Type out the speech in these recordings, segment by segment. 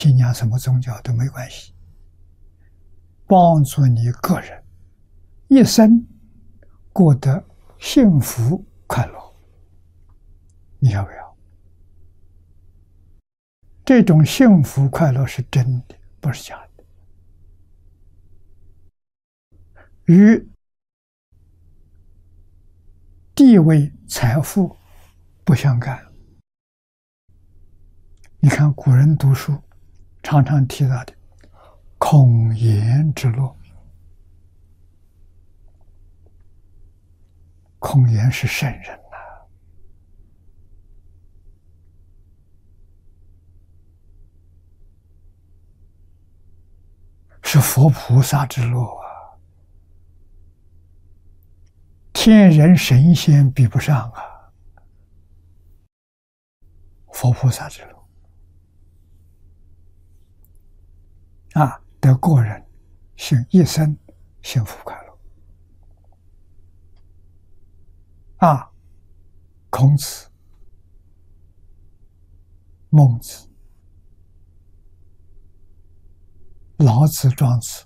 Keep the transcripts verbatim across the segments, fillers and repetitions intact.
信仰什么宗教都没关系，帮助你个人一生过得幸福快乐，你要不要？这种幸福快乐是真的，不是假的，与地位财富不相干。你看古人读书常常提到的孔颜之乐，孔颜是圣人呐、啊，是佛菩萨之乐啊，天人神仙比不上啊，佛菩萨之乐啊，得个人幸一生幸福快乐啊！孔子、孟子、老子、庄子，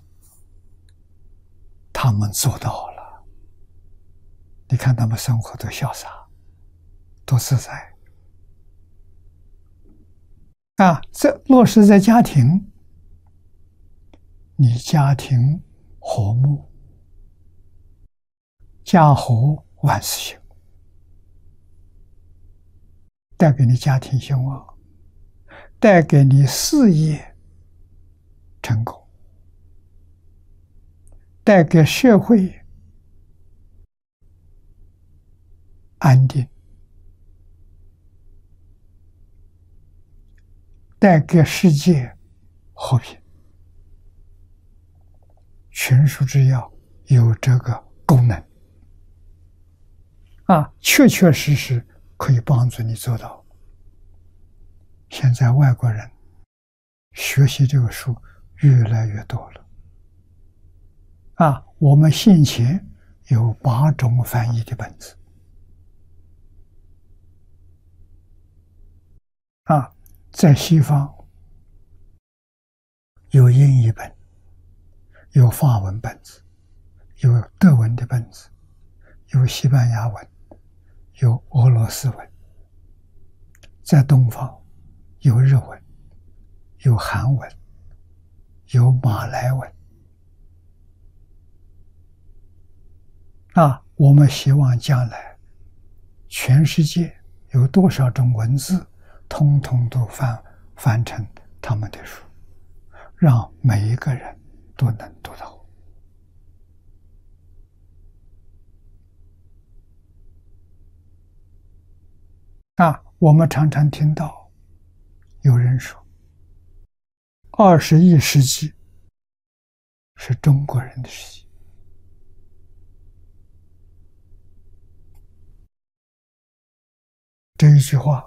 他们做到了。你看他们生活多潇洒，多自在啊！这落实在家庭，你家庭和睦，家和万事兴，带给你家庭兴旺，带给你事业成功，带给社会安定，带给世界和平。全书之要有这个功能啊，确确实实可以帮助你做到。现在外国人学习这个书越来越多了啊，我们现前有八种翻译的本子啊，在西方有英译本，有法文本子，有德文的本子，有西班牙文，有俄罗斯文，在东方有日文，有韩文，有马来文啊，我们希望将来全世界有多少种文字通通都翻翻成他们的书，让每一个人都能读到啊！我们常常听到有人说，二十一世纪是中国人的世纪。这一句话，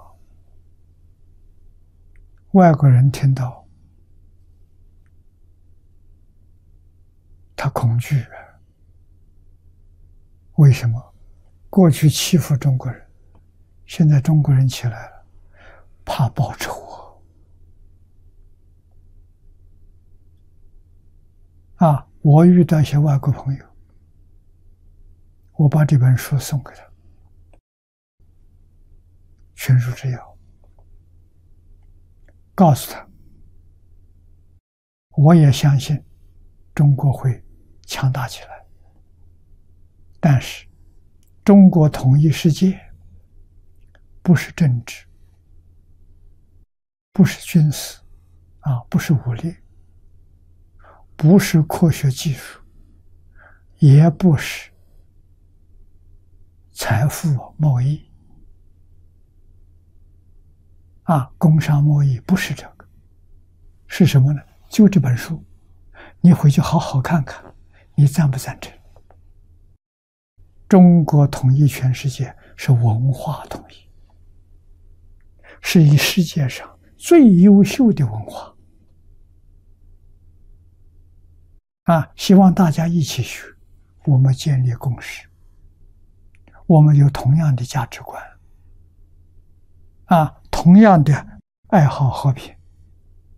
外国人听到，他恐惧。为什么？过去欺负中国人，现在中国人起来了，怕报仇啊！啊，我遇到一些外国朋友，我把这本书送给他，全书之要，告诉他，我也相信中国会强大起来，但是中国统一世界不是政治，不是军事啊，不是武力，不是科学技术，也不是财富贸易啊，工商贸易，不是这个，是什么呢？就这本书，你回去好好看看，你赞不赞成？中国统一全世界是文化统一，是以世界上最优秀的文化啊！希望大家一起学，我们建立共识，我们有同样的价值观啊，同样的爱好和平，